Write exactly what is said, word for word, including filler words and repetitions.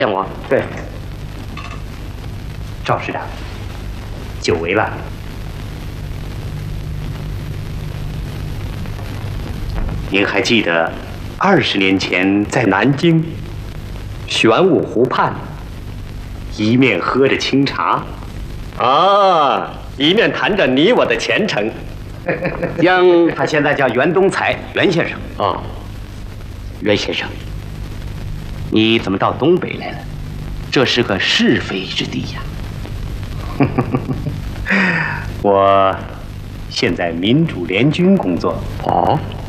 见我？ 对，赵师长，久违了。您还记得二十年前在南京玄武湖畔，一面喝着清茶，啊，一面谈着你我的前程。 将他现在叫袁东才，袁先生。 哦， 袁先生，你怎么到东北来了？这是个是非之地呀。 我现在民主联军工作。 哦，